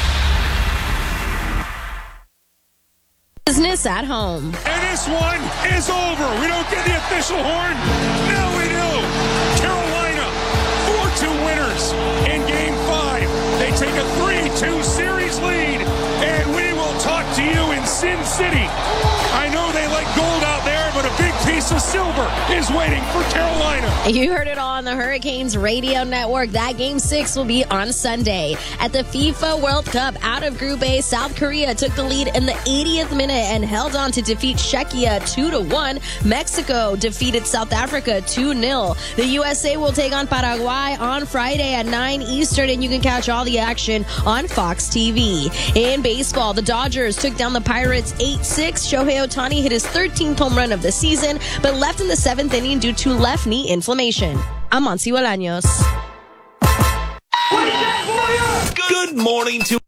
Business at home. And this one is over. We don't get the official horn. Now we do. Carolina, 4-2 winners in Game 5. They take a 3-2 series lead, and we will talk to you in Sin City. I know they like gold out there, but a big piece of silver is waiting for Carolina. You heard it all on the Hurricanes radio network. That Game 6 will be on Sunday. At the FIFA World Cup, out of Group A, South Korea took the lead in the 80th minute and held on to defeat Czechia 2-1. Mexico defeated South Africa 2-0. The USA will take on Paraguay on Friday at 9 Eastern, and you can catch all the action on Fox TV. In baseball, the Dodgers took down the Pirates 8-6. Shohei Ohtani hit his 13th home run of the season, but left in the 7th inning due to left knee inflammation. I'm Monsi Bolaños. Good morning to...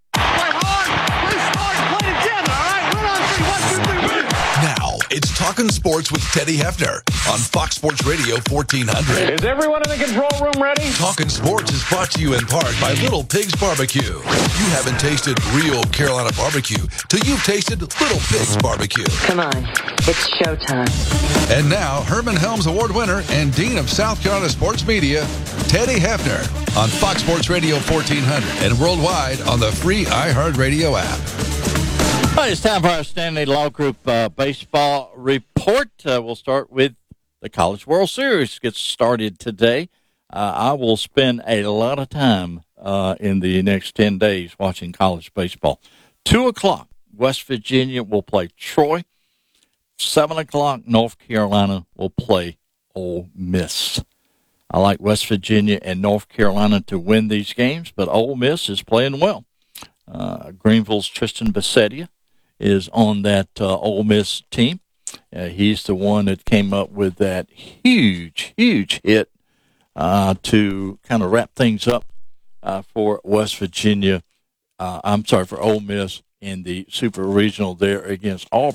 Now, it's Talkin' Sports with Teddy Hefner on Fox Sports Radio 1400. Is everyone in the control room ready? Talkin' Sports is brought to you in part by Little Pigs Barbecue. You haven't tasted real Carolina barbecue till you've tasted Little Pigs Barbecue. Come on, it's showtime. And now, Herman Helms Award winner and Dean of South Carolina Sports Media, Teddy Hefner on Fox Sports Radio 1400 and worldwide on the free iHeartRadio app. All right, it's time for our Stanley Law Group baseball report. We'll start with the College World Series. Gets started today. I will spend a lot of time in the next 10 days watching college baseball. 2 o'clock, West Virginia will play Troy. 7 o'clock, North Carolina will play Ole Miss. I like West Virginia and North Carolina to win these games, but Ole Miss is playing well. Greenville's Tristan Bissettia is on that Ole Miss team. He's the one that came up with that huge hit to kind of wrap things up for West Virginia. For Ole Miss in the Super Regional there against Auburn.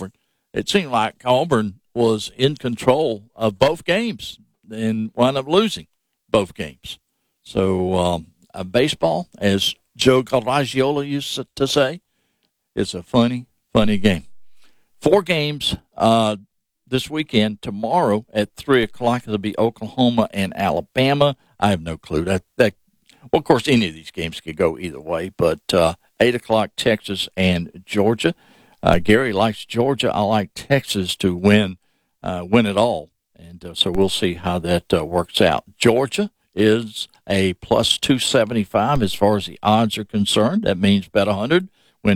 it seemed like Auburn was in control of both games and wound up losing both games. So baseball, as Joe Garagiola used to say, is a funny, funny game. 4 games this weekend. Tomorrow at 3 o'clock, it'll be Oklahoma and Alabama. I have no clue. Well, of course, any of these games could go either way, but 8 o'clock, Texas and Georgia. Gary likes Georgia. I like Texas to win it all. And so we'll see how that works out. Georgia is a plus 275 as far as the odds are concerned. That means bet 100